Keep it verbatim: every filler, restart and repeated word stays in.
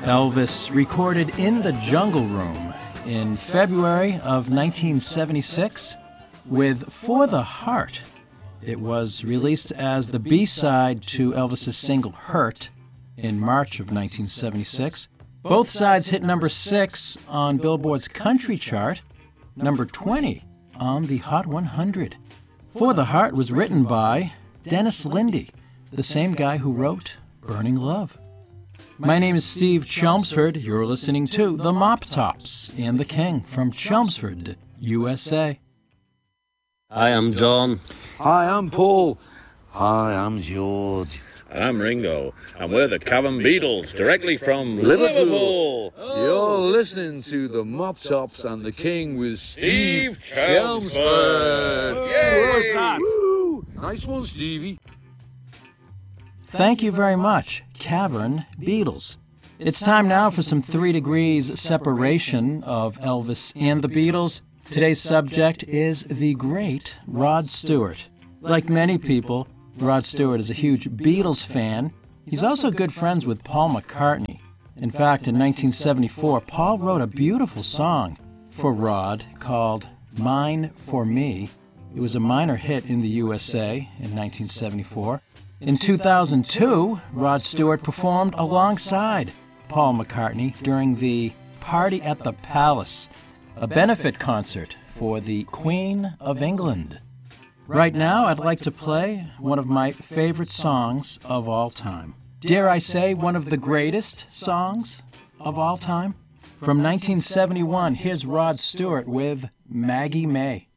Elvis recorded in the Jungle Room in February of nineteen seventy-six with For the Heart. It was released as the B-side to Elvis's single Hurt in March of nineteen seventy-six. Both sides hit number six on Billboard's country chart, number twenty on the Hot one hundred. For the Heart was written by Dennis Linde, the same guy who wrote Burning Love. My name is Steve Chelmsford. You're listening to The Mop Tops and the King from Chelmsford, U S A. Hi, I'm John. Hi, I'm Paul. Hi, I'm George. And I'm Ringo, and we're the Cavern Beatles, directly from Liverpool. Liverpool. You're listening to The Mop Tops and the King with Steve, Steve Chelmsford. Chelmsford. Yay! What was that? Woo! Nice one, Stevie. Thank you very much, Cavern Beatles. It's time now for some three degrees separation of Elvis and the Beatles. Today's subject is the great Rod Stewart. Like many people, Rod Stewart is a huge Beatles fan. He's also good friends with Paul McCartney. In fact, in nineteen seventy-four, Paul wrote a beautiful song for Rod called Mine for Me. It was a minor hit in the U S A in nineteen seventy-four. In two thousand two, Rod Stewart performed alongside Paul McCartney during the Party at the Palace, a benefit concert for the Queen of England. Right now, I'd like to play one of my favorite songs of all time. Dare I say, one of the greatest songs of all time? From nineteen seventy-one, here's Rod Stewart with Maggie May.